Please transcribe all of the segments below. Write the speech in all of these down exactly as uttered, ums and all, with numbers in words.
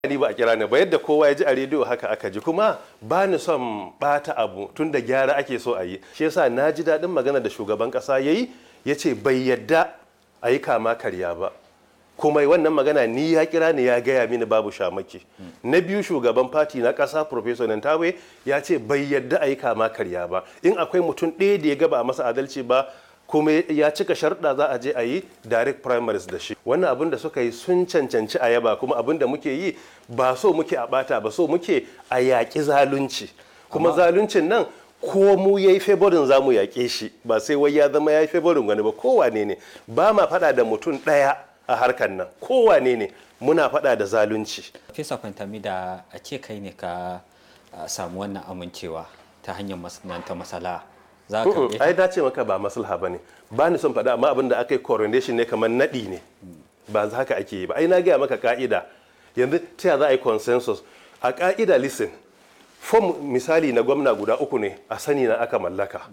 ni ba a kira ni ba, yadda kowa ya ji a rediyo haka aka ji, kuma ba ni son bata abu tun da gyara ake so a yi. Shi yasa na ji daɗin magana da shugaban ƙasa ya yi, ya ce bai yadda a yi kama karya ba, kuma wannan magana ni ya kira ni ya gaya mini babu shamaki. Na biyu, shugaban fati na ƙasa Professor Nantawe ya ce bai yadda a yi kama karya ba, in akwai mutum ɗaya da ya gaba a masa adalci ba kuma ya cika sharɗa za a je a yi direct primaries da shi. Wannan abin da suka yi sun cancanci a yaba, kuma abin da muke yi ba so muke a bata ba, so muke a yaƙi zalunci, kuma zaluncin nan ko mu yayi favorin za mu yaƙe shi, ba sai wai ya zama yayi favorin wani ba. Kowane ne, ba ma faɗa da mutum ɗaya a harkar nan, kowane ne muna faɗa da zalunci. Fesa Fantami, da a ce kai ne ka samu wannan amincewa ta hanyar masana'anta masala, za ka mm ai dace maka ba maslaha bane, ba ni son faɗa, amma abin da aka yi coronation ne, kamar naɗi ne, ba haka ake yi ba. Ai na gaya maka ka'ida, yanzu ta za a yi consensus a ka'ida. Listen, form misali na gwamna guda uku ne a sani na aka mallaka,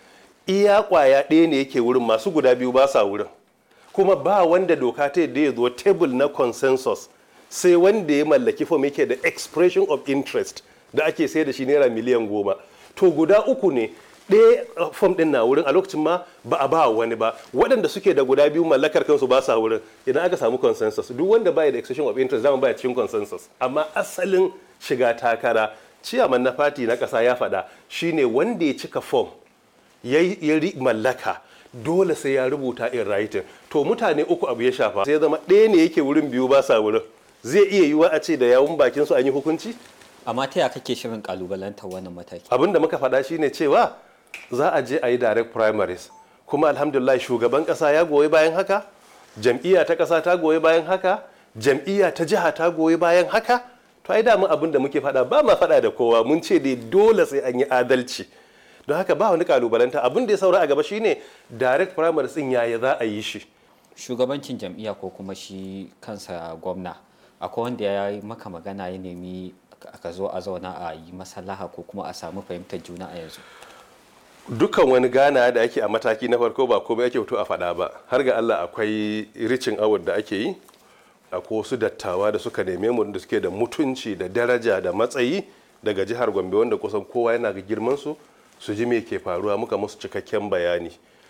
iya kwaya ɗaya ne yake wurin, masu guda biyu ba sa wurin, kuma ba wanda doka ta yadda ya zo table na consensus sai wanda ya mallaki form yake da expression of interest da ake sai da shi naira miliyan goma. To guda uku ne, ɗaya fom ɗin na wurin a lokacin ma ba a ba wani ba, waɗanda suke da guda biyu mallakar kansu ba sa wurin. Idan aka samu consensus, duk wanda baya da expression of interest zama baya cikin consensus. Amma asalin shiga takara, ciyaman na fati na ƙasa ya faɗa, shine wanda ya cika fom ya yi mallaka dole sai ya rubuta in writing. To mutane uku abu ya shafa, sai ya zama ɗaya ne yake wurin, biyu ba sa wurin. Zai iya yiwa a ce da yawun bakin su an yi hukunci. Amma ta ya kake shirin kalubalantar wannan mataki? Abin da muka faɗa shine cewa za a je a yi direct primaries, kuma alhamdulillah shugaban kasa ya goyi bayan haka, jam'iyya ta kasa ta goyi bayan haka, jam'iyya ta jiha ta goyi bayan haka. To ai damu abin da muke faɗa, ba ma faɗa da kowa, mun ce dai dole sai an yi adalci. Don haka ba wani kalubalanta, abin da ya saura a gaba shine direct primaries din yaya za a yi shi. Shugabancin jam'iyya ko kuma shi kansa gwamna, akwai wanda ya yi maka magana ya nemi ka zo a zauna a yi maslaha ko kuma a samu fahimtar juna a yanzu? Dukkan wani gana da ake a mataki na farko ba komai ake fito a faɗa ba, har ga Allah akwai ricin award da ake yi, akwai wasu dattawa da suka neme mu da suke da mutunci da daraja da matsayi daga jihar Gombe, wanda kusan kowa yana ga girman su su ji me ke faruwa, muka musu cikakken bayani,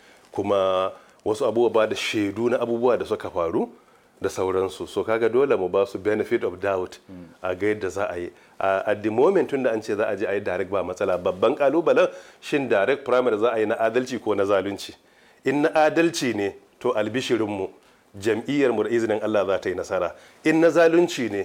kuma wasu abubuwa da shaidu na abubuwa da suka faru da sauransu. So kaga dole mu ba su benefit of doubt a ga yadda za a yi. At the moment tun da an ce za a je a yi direct ba matsala, babban kalubalen shin direct primary za a yi na adalci ko na zalunci. In na adalci ne to albishirinmu jam'iyyar mu da izinin Allah za ta yi nasara, in na zalunci ne